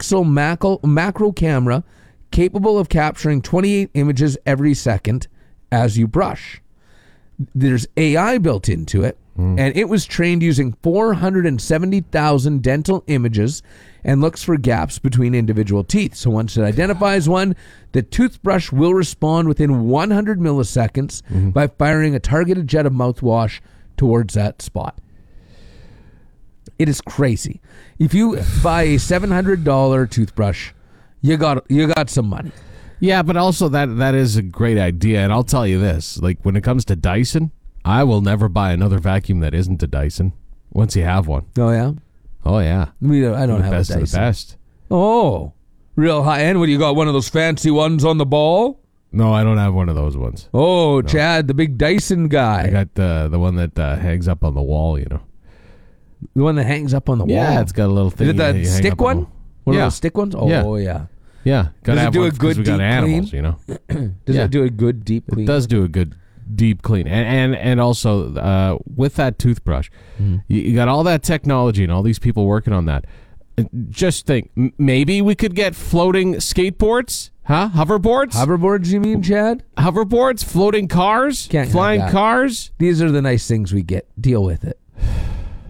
pixel macro camera capable of capturing 28 images every second as you brush. There's AI built into it, and it was trained using 470,000 dental images and looks for gaps between individual teeth. So once it identifies one, the toothbrush will respond within 100 milliseconds by firing a targeted jet of mouthwash towards that spot. It is crazy. If you buy a $700 toothbrush, you got some money. Yeah, but also that is a great idea. And I'll tell you this, like when it comes to Dyson, I will never buy another vacuum that isn't a Dyson once you have one. Oh, yeah? Oh, yeah. I don't have a best Dyson. of the best. Oh, real high end? What, you got one of those fancy ones on the ball? No, I don't have one of those ones. Oh, no. Chad, the big Dyson guy. I got the one that hangs up on the wall, you know. The one that hangs up on the wall? Yeah, it's got a little thing. Is it that stick one? One of those stick ones? Oh, yeah. Yeah. Does it do a good deep clean? Animals, you know. Does it do a good deep clean? It does do a good deep clean. And also, with that toothbrush, you got all that technology and all these people working on that. Just think, maybe we could get floating skateboards? Huh? Hoverboards? Hoverboards, you mean, Chad? Hoverboards? Floating cars? Can't flying have that. cars? These are the nice things we get. Deal with it.